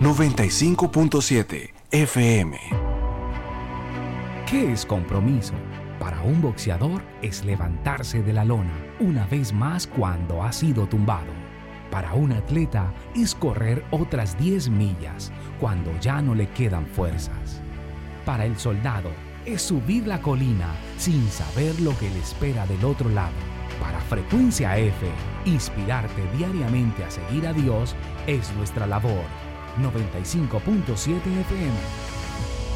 95.7 FM. ¿Qué es compromiso? Para un boxeador es levantarse de la lona una vez más cuando ha sido tumbado. Para un atleta es correr otras 10 millas cuando ya no le quedan fuerzas. Para el soldado es subir la colina sin saber lo que le espera del otro lado. Para Frecuencia F, inspirarte diariamente a seguir a Dios es nuestra labor. 95.7 FM.